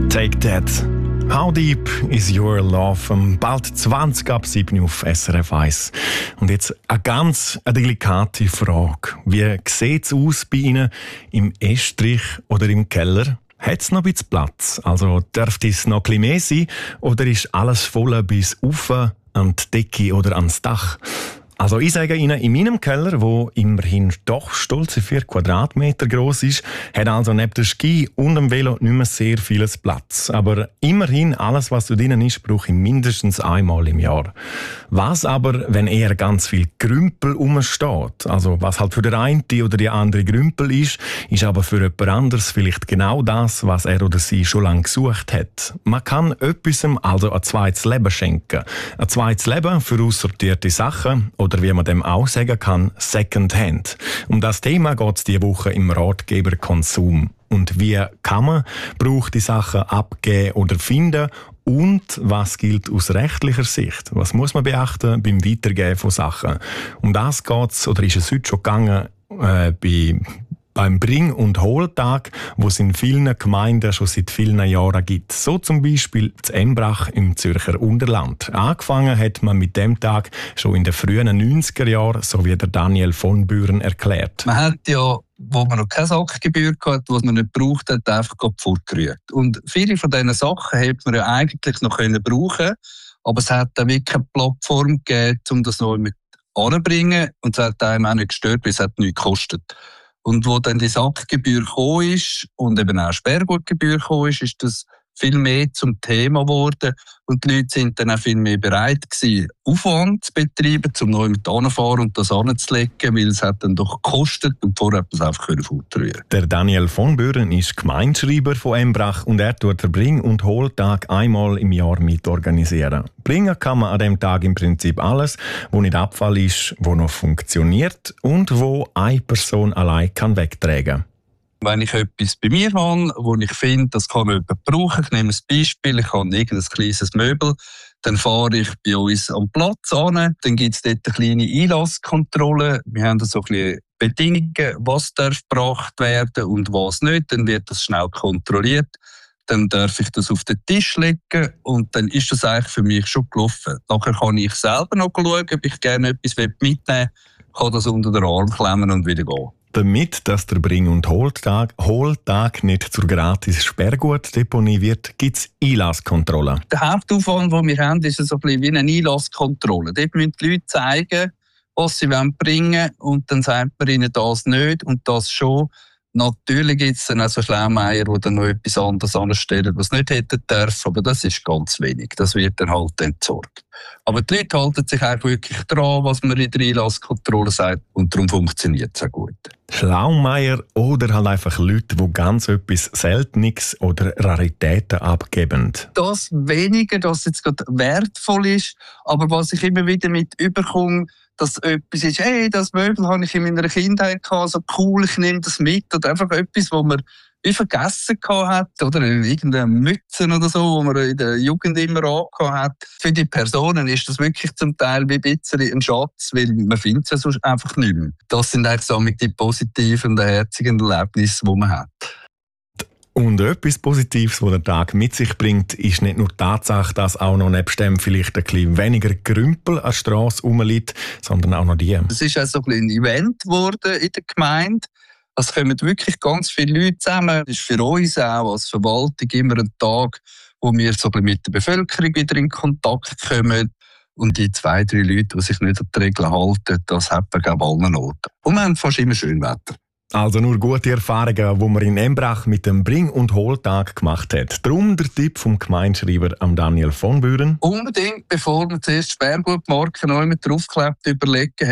Take That. How deep is your love? Bald 20 ab 7 auf SRF 1. Und jetzt eine ganz delikate Frage. Wie sieht es aus bei Ihnen im Estrich oder im Keller? Hat es noch ein bisschen Platz? Also dürfte es noch ein bisschen mehr sein? Oder ist alles voll bis rauf an die Decke oder ans Dach? Also ich sage Ihnen, in meinem Keller, wo immerhin doch stolze 4 Quadratmeter groß ist, hat also neben der Ski und dem Velo nicht mehr sehr vieles Platz. Aber immerhin, alles was da drinnen ist, brauche ich mindestens einmal im Jahr. Was aber, wenn eher ganz viel Grümpel rumsteht? Also was halt für den einen oder die andere Grümpel ist aber für jemand anderes vielleicht genau das, was er oder sie schon lange gesucht hat. Man kann etwas also ein zweites Leben schenken. Ein zweites Leben für aussortierte Sachen oder wie man dem auch sagen kann, Secondhand. Um das Thema geht es diese Woche im Ratgeber Konsum. Und wie kann man gebrauchte Sachen abgeben oder finden? Und was gilt aus rechtlicher Sicht? Was muss man beachten beim Weitergeben von Sachen? Um das geht es, oder ist es heute schon gegangen, beim Bring- und Holtag, wo es in vielen Gemeinden schon seit vielen Jahren gibt. So zum Beispiel zu Embrach im Zürcher Unterland. Angefangen hat man mit dem Tag schon in den frühen 90er Jahren, so wie der Daniel von Büren erklärt. Man hat ja, wo man noch keine Sackgebühr hatte, was man nicht gebraucht hat, einfach fortgerührt. Und viele von diesen Sachen hätte man ja eigentlich noch brauchen können, aber es hat dann wirklich eine Plattform gegeben, um das noch mit anzubringen. Und es hat einem auch nicht gestört, weil es hat nichts gekostet. Und wo dann die Sackgebühr gekommen ist und eben auch Sperrgutgebühr gekommen ist das viel mehr zum Thema geworden. Und die Leute sind dann auch viel mehr bereit gewesen, Aufwand zu betreiben, um neu mit hinzufahren und das anzulegen, weil es hat dann doch gekostet und vorher hat man es einfach fortrühren. Der Daniel von Büren ist Gemeindeschreiber von Embrach und er tut den Bring- und Holtag einmal im Jahr mitorganisieren. Bringen kann man an dem Tag im Prinzip alles, wo nicht Abfall ist, wo noch funktioniert und wo eine Person allein kann wegtragen. Wenn ich etwas bei mir habe, wo ich finde, das kann jemand brauchen, ich nehme ein Beispiel, ich habe irgendein kleines Möbel, dann fahre ich bei uns am Platz an, dann gibt es dort eine kleine Einlasskontrolle, wir haben da so ein bisschen Bedingungen, was darf gebracht werden und was nicht, dann wird das schnell kontrolliert, dann darf ich das auf den Tisch legen und dann ist das eigentlich für mich schon gelaufen. Nachher kann ich selber noch schauen, ob ich gerne etwas mitnehmen will, kann das unter den Arm klemmen und wieder gehen. Damit, dass der Bring- und Holtag nicht zur gratis Sperrgutdeponie wird, gibt es Einlasskontrollen. Der Hauptaufwand, den wir haben, ist so ein bisschen wie eine Einlasskontrolle. Dort müssen die Leute zeigen, was sie bringen wollen und dann sagt man ihnen das nicht und das schon. Natürlich gibt es dann auch so Schlaumeier, die dann noch etwas anderes anstellen, was nicht hätten dürfen, aber das ist ganz wenig. Das wird dann halt entsorgt. Aber die Leute halten sich auch wirklich dran, was man in der Einlasskontrolle sagt und darum funktioniert es auch gut. Schlaumeier oder halt einfach Leute, die ganz etwas Seltenes oder Raritäten abgeben. Das weniger, dass es jetzt gerade wertvoll ist, aber was ich immer wieder mit überkomme, dass etwas ist, hey, das Möbel habe ich in meiner Kindheit gehabt, so cool, ich nehme das mit. Oder einfach etwas, was man wie vergessen hat. Oder irgendeine Mütze oder so, wo man in der Jugend immer angehabt hat. Für die Personen ist das wirklich zum Teil wie ein bisschen ein Schatz, weil man findet es ja sonst einfach nicht mehr. Das sind eigentlich so die positiven und herzigen Erlebnisse, die man hat. Und etwas Positives, das der Tag mit sich bringt, ist nicht nur die Tatsache, dass auch noch nebst dem vielleicht ein bisschen weniger Grümpel an der Strasse rumliegt, sondern auch noch die. Es ist also ein Event geworden in der Gemeinde. Es kommen wirklich ganz viele Leute zusammen. Es ist für uns auch als Verwaltung immer ein Tag, wo wir so ein bisschen mit der Bevölkerung wieder in Kontakt kommen. Und die 2, 3 Leute, die sich nicht an die Regeln halten, das hat man an allen Orten. Und wir haben fast immer schön Wetter. Also nur gute Erfahrungen, die man in Embrach mit dem Bring- und Holtag gemacht hat. Darum der Tipp vom Gemeindeschreiber Daniel von Büren. Unbedingt, bevor man zuerst Sperrgutmarken noch mit draufklebt, überlegen,